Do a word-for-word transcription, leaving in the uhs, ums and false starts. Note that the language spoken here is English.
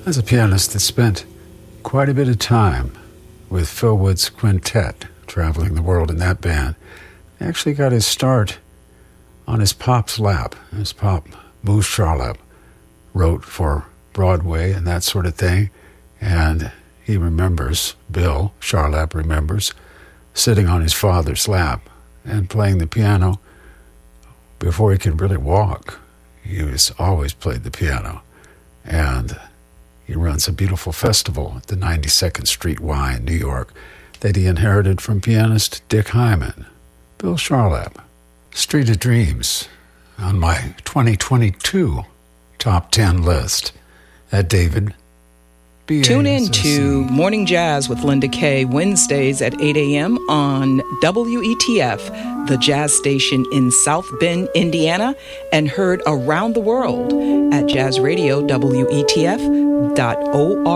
As a pianist that spent quite a bit of time with Phil Wood's quintet, traveling the world in that band, he actually got his start on his pop's lap. His pop, Booth Charlap, wrote for Broadway and that sort of thing, and he remembers, Bill Charlap remembers, sitting on his father's lap and playing the piano before he could really walk. He was always played the piano, and he runs a beautiful festival at the ninety-second Street Y in New York that he inherited from pianist Dick Hyman. Bill Charlap, Street of Dreams, on my twenty twenty-two top ten list at David B A. Tune in to Morning Jazz with Linda Kay, Wednesdays at eight a.m. on W E T F, the jazz station in South Bend, Indiana, and heard around the world at jazz radio W E T F dot org.